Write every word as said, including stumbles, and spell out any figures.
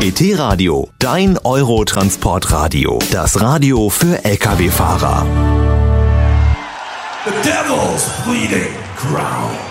E-T-Radio, dein Eurotransportradio. Das Radio für L K W-Fahrer. The Devil's Bleeding Crown.